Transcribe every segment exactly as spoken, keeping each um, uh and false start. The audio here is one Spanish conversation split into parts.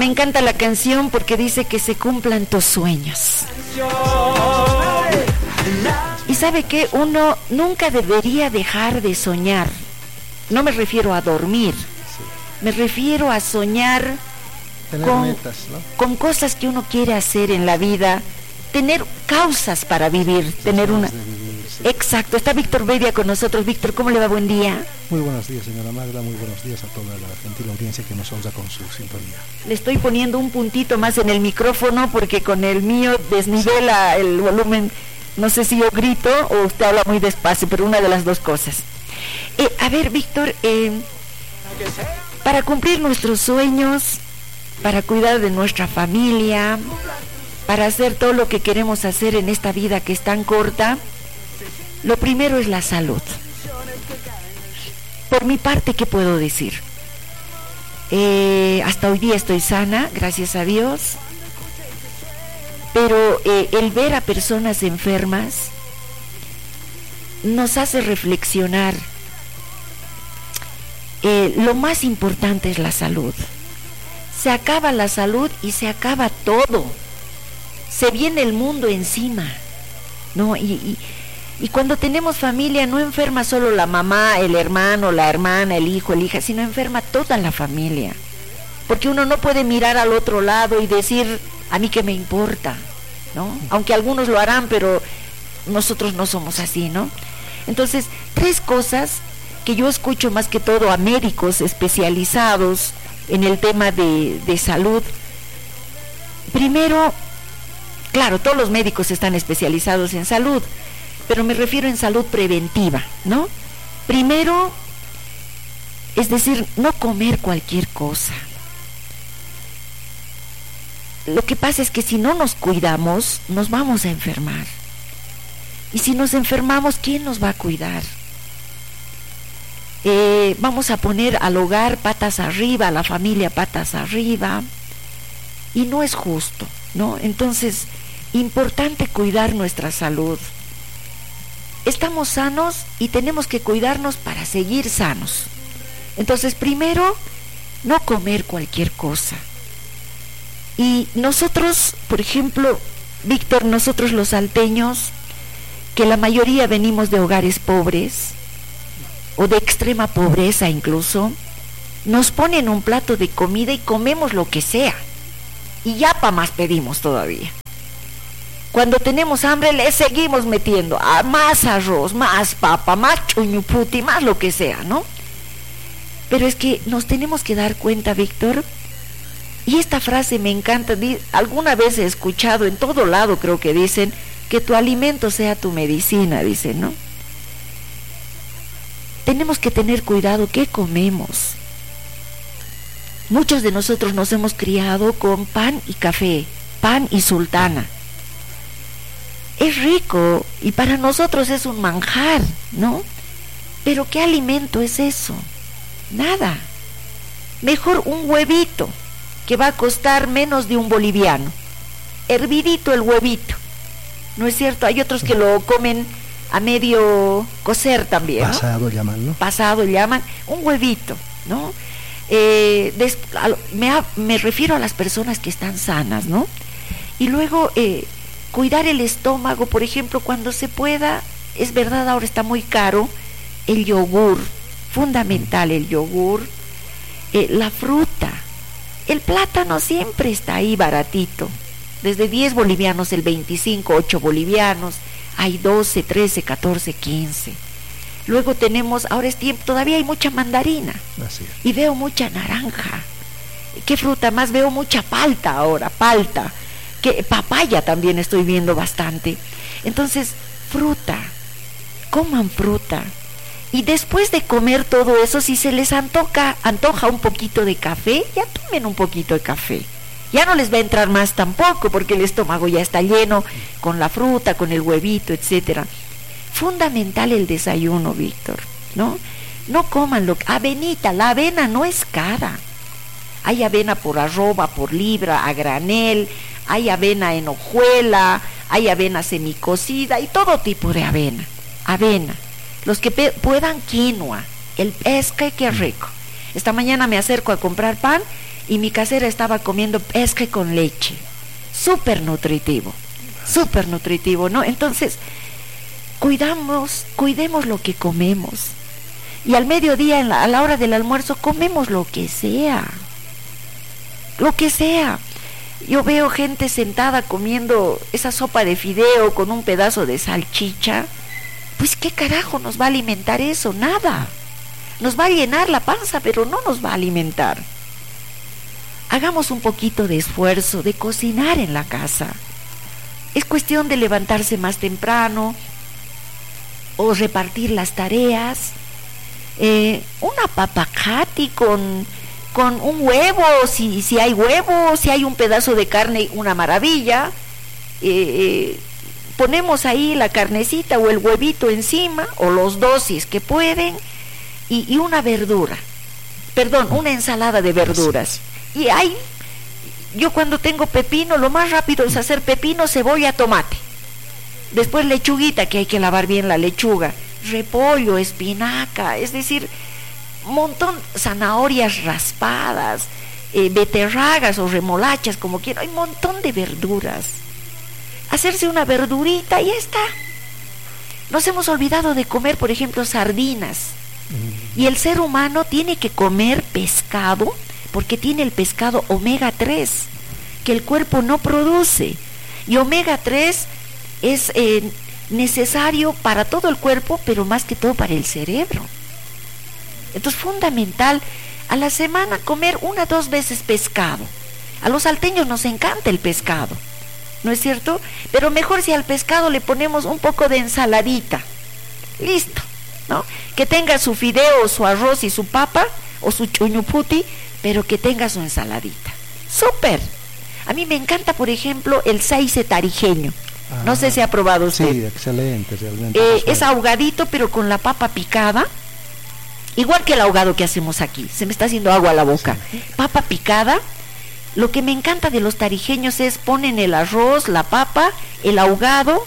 Me encanta la canción porque dice que se cumplan tus sueños. Y sabe que uno nunca debería dejar de soñar. No me refiero a dormir, me refiero a soñar con, metas, ¿no? con cosas que uno quiere hacer en la vida, tener causas para vivir, sí, tener una... Vivir, sí. Exacto, está Víctor Bedia con nosotros. Víctor, ¿cómo le va? Buen día. Muy buenos días, señora Magda, muy buenos días a toda la gentil audiencia que nos honra con su sintonía. Le estoy poniendo un puntito más en el micrófono porque con el mío desnivela el volumen. No sé si yo grito o usted habla muy despacio, pero una de las dos cosas. Eh, a ver, Víctor, eh, para cumplir nuestros sueños, para cuidar de nuestra familia, para hacer todo lo que queremos hacer en esta vida que es tan corta, lo primero es la salud. Por mi parte, ¿qué puedo decir? Eh, hasta hoy día estoy sana, gracias a Dios, pero eh, el ver a personas enfermas nos hace reflexionar. Eh, lo más importante es la salud. Se acaba la salud y se acaba todo. Se viene el mundo encima, ¿no? Y, y, y cuando tenemos familia no enferma solo la mamá, el hermano, la hermana, el hijo, el hija, sino enferma toda la familia. Porque uno no puede mirar al otro lado y decir, a mí qué me importa, ¿no? Aunque algunos lo harán, pero nosotros no somos así, ¿no? Entonces, tres cosas que yo escucho más que todo a médicos especializados en el tema de, de salud. Primero, claro, todos los médicos están especializados en salud, pero me refiero en salud preventiva, ¿no? Primero, es decir, no comer cualquier cosa. Lo que pasa es que si no nos cuidamos, nos vamos a enfermar. Y si nos enfermamos, ¿quién nos va a cuidar? Eh, vamos a poner al hogar patas arriba, a la familia patas arriba, y no es justo, ¿no? Entonces, importante cuidar nuestra salud. Estamos sanos y tenemos que cuidarnos para seguir sanos. Entonces, primero, no comer cualquier cosa. Y nosotros, por ejemplo, Víctor, nosotros los salteños, que la mayoría venimos de hogares pobres, o de extrema pobreza incluso, nos ponen un plato de comida y comemos lo que sea. Y ya pa' más pedimos todavía. Cuando tenemos hambre le seguimos metiendo a más arroz, más papa, más chuñuputi, más lo que sea, ¿no? Pero es que nos tenemos que dar cuenta, Víctor, y esta frase me encanta, di, alguna vez he escuchado en todo lado, creo que dicen, que tu alimento sea tu medicina, dicen, ¿no? Tenemos que tener cuidado qué comemos. Muchos de nosotros nos hemos criado con pan y café, pan y sultana. Es rico y para nosotros es un manjar, ¿no? Pero ¿qué alimento es eso? Nada. Mejor un huevito que va a costar menos de un boliviano. Hervidito el huevito, ¿no es cierto? Hay otros que lo comen a medio cocer también, ¿no? Pasado llaman, ¿no? Pasado llaman, un huevito, ¿no? Eh, des, a, me, a, me refiero a las personas que están sanas, ¿no? Y luego eh, cuidar el estómago, por ejemplo, cuando se pueda, es verdad, ahora está muy caro, el yogur, fundamental el yogur, eh, la fruta, el plátano siempre está ahí baratito, desde diez bolivianos, el veinticinco, ocho bolivianos, hay doce, trece, catorce, quince. Luego tenemos, ahora es tiempo, todavía hay mucha mandarina. Así es. Y veo mucha naranja. ¿Qué fruta más? Veo mucha palta ahora, palta. Que papaya también estoy viendo bastante. Entonces, fruta. Coman fruta. Y después de comer todo eso, si se les antoja, antoja un poquito de café, ya tomen un poquito de café. Ya no les va a entrar más tampoco, porque el estómago ya está lleno con la fruta, con el huevito, etcétera. Fundamental el desayuno, Víctor, ¿no? No coman lo avenita, la avena no es cara. Hay avena por arroba, por libra, a granel, hay avena en hojuela, hay avena semicocida y todo tipo de avena. Avena. Los que pe- puedan quinoa, el pesca, qué rico. Esta mañana me acerco a comprar pan y mi casera estaba comiendo pesque con leche, súper nutritivo, súper nutritivo, ¿no? Entonces, cuidamos, cuidemos lo que comemos, y al mediodía, en la, a la hora del almuerzo, comemos lo que sea, lo que sea. Yo veo gente sentada comiendo esa sopa de fideo con un pedazo de salchicha. Pues ¿qué carajo nos va a alimentar eso? Nada. Nos va a llenar la panza, pero no nos va a alimentar. Hagamos un poquito de esfuerzo de cocinar en la casa. Es cuestión de levantarse más temprano o repartir las tareas. Eh, una papacati con... con un huevo, si, si hay huevo, si hay un pedazo de carne, una maravilla. Eh, ponemos ahí la carnecita o el huevito encima, o los dos si es que pueden, y, y una verdura, perdón, una ensalada de verduras. Y hay, yo cuando tengo pepino, lo más rápido es hacer pepino, cebolla, tomate. Después lechuguita, que hay que lavar bien la lechuga, repollo, espinaca, es decir, montón, zanahorias raspadas, eh, beterragas o remolachas, como quiera, hay un montón de verduras. Hacerse una verdurita y ya está. Nos hemos olvidado de comer, por ejemplo, sardinas. Mm. Y el ser humano tiene que comer pescado, porque tiene el pescado omega tres, que el cuerpo no produce. Y omega tres es eh, necesario para todo el cuerpo, pero más que todo para el cerebro. Entonces, fundamental, a la semana comer una o dos veces pescado. A los salteños nos encanta el pescado, ¿no es cierto? Pero mejor si al pescado le ponemos un poco de ensaladita. Listo, ¿no? Que tenga su fideo, su arroz y su papa, o su chuñuputi, pero que tenga su ensaladita. ¡Súper! A mí me encanta, por ejemplo, el saice tarijeño. Ah, no sé si ha probado usted. Sí, excelente, realmente. Eh, es ahogadito, pero con la papa picada. Igual que el ahogado que hacemos aquí, se me está haciendo agua a la boca. Sí. Papa picada. Lo que me encanta de los tarijeños es ponen el arroz, la papa, el ahogado,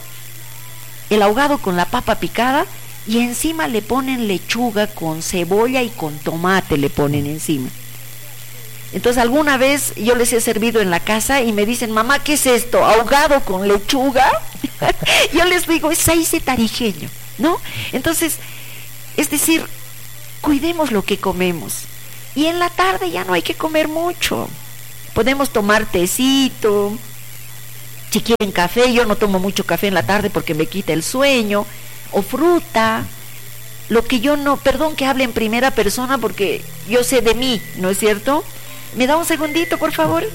el ahogado con la papa picada, y encima le ponen lechuga con cebolla y con tomate le ponen encima. Entonces alguna vez yo les he servido en la casa y me dicen, mamá, ¿qué es esto? ¿Ahogado con lechuga? Yo les digo, es saice tarijeño, ¿no? Entonces, es decir, cuidemos lo que comemos. Y en la tarde ya no hay que comer mucho. Podemos tomar tecito, si quieren café, yo no tomo mucho café en la tarde porque me quita el sueño, o fruta. Lo que yo no, perdón que hable en primera persona porque yo sé de mí, ¿no es cierto? ¿Me da un segundito, por favor?